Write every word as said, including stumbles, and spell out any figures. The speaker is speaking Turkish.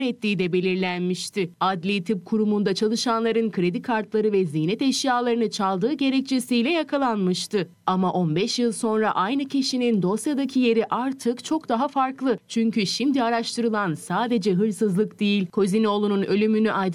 ettiği de belirlenmişti. Adli Tıp Kurumu'nda çalışanların kredi kartları ve ziynet eşyalarını çaldığı gerekçesiyle yakalanmıştı. Ama on beş yıl sonra aynı kişinin dosyadaki yeri artık çok daha farklı. Çünkü şimdi araştırılan sadece hırsızlık değil, Kozinoğlu'nun ölümünü aydınlatmak